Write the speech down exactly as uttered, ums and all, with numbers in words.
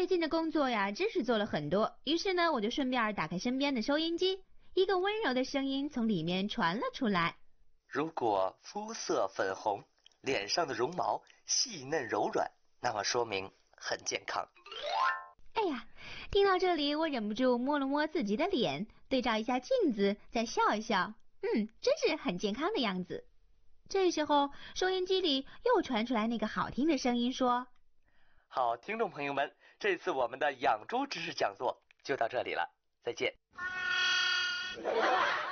最近的工作呀，真是做了很多，于是呢，我就顺便打开身边的收音机，一个温柔的声音从里面传了出来。 如果肤色粉红，脸上的绒毛细嫩柔软，那么说明很健康。 哎呀，听到这里，我忍不住摸了摸自己的脸，对照一下镜子，再笑一笑。嗯，真是很健康的样子。这时候，收音机里又传出来那个好听的声音说： 好，听众朋友们，这次我们的养猪知识讲座就到这里了，再见。